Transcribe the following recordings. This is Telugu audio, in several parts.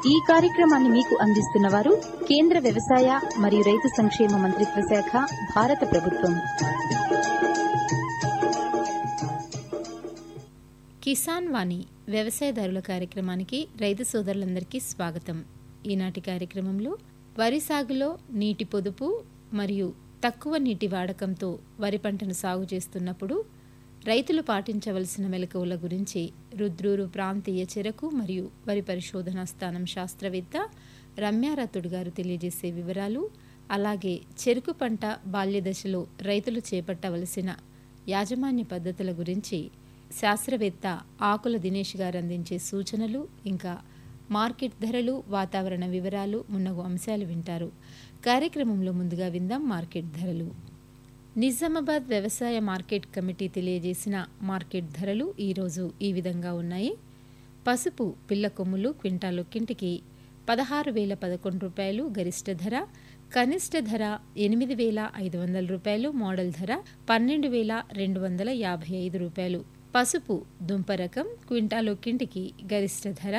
ఈ కార్యక్రమాన్ని మీకు అందిస్తున్నవారు కేంద్ర వ్యవసాయ మరియు రైతు సంక్షేమ మంత్రిత్వ శాఖ, భారత ప్రభుత్వం. కిసాన్ వాణి వ్యవసాయదారుల కార్యక్రమానికి రైతు సోదరులందరికీ స్వాగతం. ఈనాటి కార్యక్రమంలో వరి సాగులో నీటి పొదుపు మరియు తక్కువ నీటి వాడకంతో వరి పంటను సాగు చేస్తున్నప్పుడు రైతులు పాటించవలసిన మెలకువల గురించి రుద్రూరు ప్రాంతీయ చెరకు మరియు వరి పరిశోధనా స్థానం శాస్త్రవేత్త రమ్యారతుడు గారు తెలియజేసే వివరాలు, అలాగే చెరుకు పంట బాల్యదశలో రైతులు చేపట్టవలసిన యాజమాన్య పద్ధతుల గురించి శాస్త్రవేత్త ఆకుల దినేష్ గారు అందించే సూచనలు, ఇంకా మార్కెట్ ధరలు, వాతావరణ వివరాలు మున్నగు అంశాలు వింటారు. కార్యక్రమంలో ముందుగా విందాం మార్కెట్ ధరలు. నిజామాబాద్ వ్యవసాయ మార్కెట్ కమిటీ తెలియజేసిన మార్కెట్ ధరలు ఈరోజు ఈ విధంగా ఉన్నాయి. పసుపు పిల్ల కొమ్ములు క్వింటాలొక్కింటికి 16,011 రూపాయలు గరిష్ట ధర, కనిష్ట ధర 8,500 రూపాయలు, మోడల్ ధర 12,255 రూపాయలు. పసుపు దుంప రకం క్వింటాలొక్కింటికి గరిష్ట ధర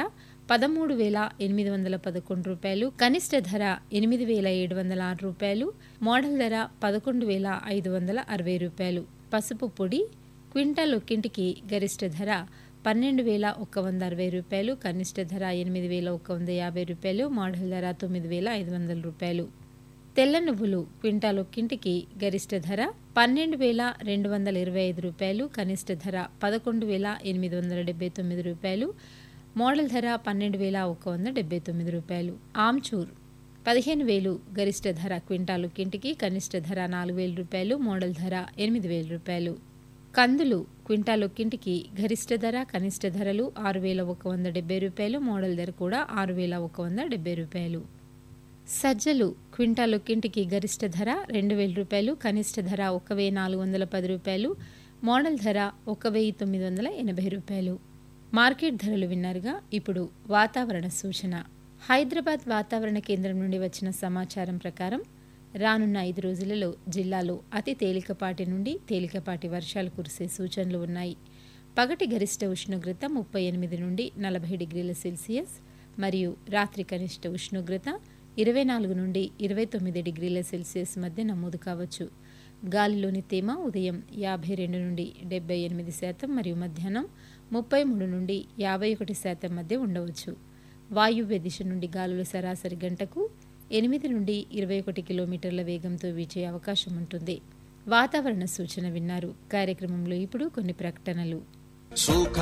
13,811 రూపాయలు, కనిష్ట ధర 8,706 రూపాయలు, మోడల్ ధర 11,560 రూపాయలు. పసుపు పొడి క్వింటాలొక్కింటికి గరిష్ట ధర 12,160 రూపాయలు, కనిష్ట ధర 8,150 రూపాయలు, మోడల్ ధర 9,500 రూపాయలు. తెల్ల నువ్వులు క్వింటాలొక్కింటికి గరిష్ట ధర 12,225 రూపాయలు, కనిష్ట ధర 11,879 రూపాయలు, మోడల్ ధర 12,179 రూపాయలు. ఆమ్చూర్ 15,000 గరిష్ట ధర క్వింటాలొక్కింటికి, కనిష్ట ధర 4,000 రూపాయలు, మోడల్ ధర 8,000 రూపాయలు. కందులు క్వింటాలొక్కింటికి గరిష్ట ధర, కనిష్ట ధరలు 6,170 రూపాయలు, మోడల్ ధర కూడా 6,170 రూపాయలు. సజ్జలు క్వింటాలొక్కింటికి గరిష్ట ధర 2,000 రూపాయలు, కనిష్ట ధర 1,410 రూపాయలు, మోడల్ ధర 1,980 రూపాయలు. మార్కెట్ ధరలు విన్నారుగా. ఇప్పుడు వాతావరణ సూచన. హైదరాబాద్ వాతావరణ కేంద్రం నుండి వచ్చిన సమాచారం ప్రకారం రానున్న 5 రోజులలో జిల్లాలో అతి తేలికపాటి నుండి తేలికపాటి వర్షాలు కురిసే సూచనలు ఉన్నాయి. పగటి గరిష్ట ఉష్ణోగ్రత 38 నుండి 40 డిగ్రీల సెల్సియస్ మరియు రాత్రి కనిష్ట ఉష్ణోగ్రత 24 నుండి 29 డిగ్రీల సెల్సియస్ మధ్య నమోదు కావచ్చు. గాలిలోని తేమ ఉదయం 52 నుండి 78% మరియు మధ్యాహ్నం 33 నుండి 51% మధ్య ఉండవచ్చు. వాయువ్య దిశ నుండి గాలులు సరాసరి గంటకు 8 నుండి 21 కిలోమీటర్ల వేగంతో వీచే అవకాశం ఉంటుంది. వాతావరణ సూచన విన్నారు. కార్యక్రమంలో ఇప్పుడు కొన్ని ప్రకటనలు.